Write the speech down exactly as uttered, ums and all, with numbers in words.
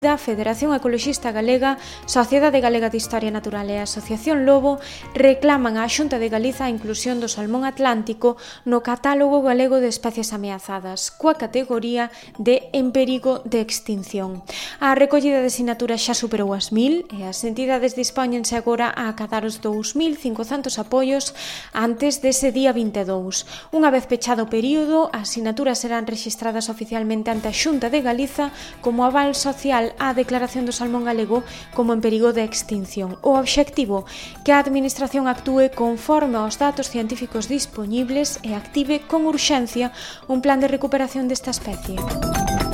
da Federación Ecoloxista Galega, Sociedade Galega de Historia Natural e a Asociación Lobo reclaman á Xunta de Galiza a inclusión do salmón atlántico no catálogo galego de especies ameazadas, coa categoría de en perigo de extinción. A recollida de sinaturas xa superou as mil e as entidades dispóñense agora a acadar os dous mil cincocentos apoios antes dese día vinte e dous. Unha vez pechado o período, as sinaturas serán rexistradas oficialmente ante a Xunta de Galiza como aval social a declaración do salmón galego como en perigo de extinción. O obxectivo, que a Administración actúe conforme aos datos científicos dispoñibles e active con urxencia un plan de recuperación desta especie.